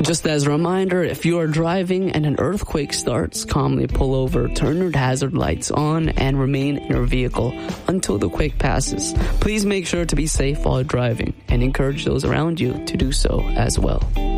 just as a reminder, if you are driving and an earthquake starts, calmly pull over, turn your hazard lights on, and remain in your vehicle until the quake passes. Please make sure to be safe while driving and encourage those around you to do so as well.